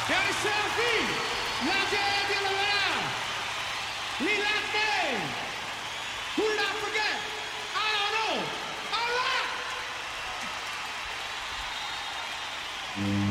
Cari Selfie, la gente la la, we like them. Who did I forget? I don't know. All right.